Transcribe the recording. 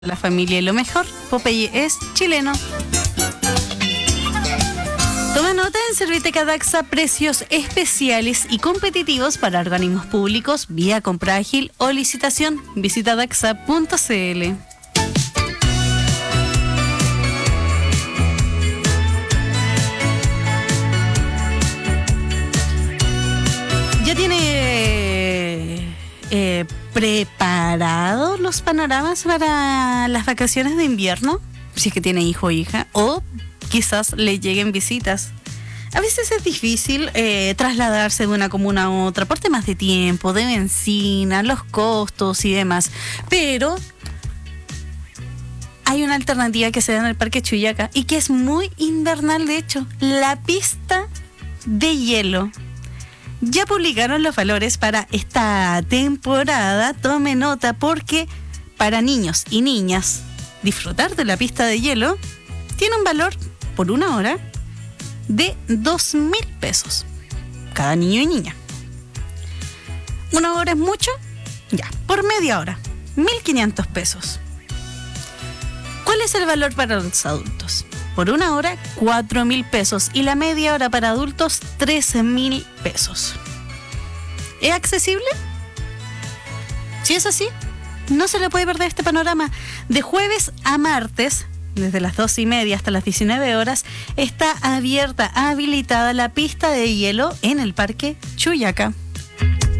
la familia y lo mejor, Popeye es chileno. Toma nota en Serviteca Daxa, precios especiales y competitivos para organismos públicos vía compra ágil o licitación. Visita daxa.cl. ¿Ya tiene preparados los panoramas para las vacaciones de invierno? Si es que tiene hijo o hija, o quizás le lleguen visitas. A veces es difícil trasladarse de una comuna a otra por temas de tiempo, de benzina, los costos y demás. Pero hay una alternativa que se da en el Parque Chuyaca y que es muy invernal, de hecho, la pista de hielo. Ya publicaron los valores para esta temporada. Tome nota porque para niños y niñas disfrutar de la pista de hielo tiene un valor por una hora de 2.000 pesos cada niño y niña. ¿Una hora es mucho? Ya, por media hora 1.500 pesos. ¿Cuál es el valor para los adultos? Por una hora 4.000 pesos y la media hora para adultos 13.000 pesos. ¿Es accesible? Si es así, no se le puede perder este panorama. De jueves a martes, desde las 12:30 hasta las 19 horas, está habilitada la pista de hielo en el Parque Chuyaca.